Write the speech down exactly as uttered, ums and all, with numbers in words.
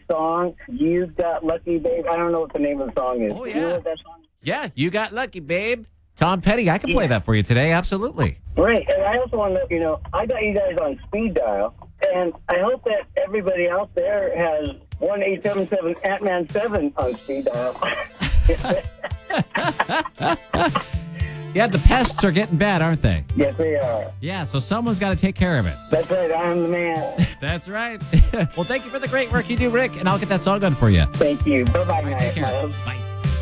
song. You've Got Lucky, Babe. I don't know what the name of the song is. Oh, You know yeah. what that song is? Yeah, You Got Lucky, Babe. Tom Petty, I can play Yeah. that for you today. Absolutely. Great. And I also want to let you know, I got you guys on speed dial, and I hope that everybody out there has one eight seven seven Ant-Man seven on speed dial. Yeah, the pests are getting bad, aren't they? Yes, they are. Yeah, so someone's got to take care of it. That's right. I'm the man. That's right. Well, thank you for the great work you do, Rick, and I'll get that song done for you. Thank you. Bye-bye, All right, night, take care. love. Bye.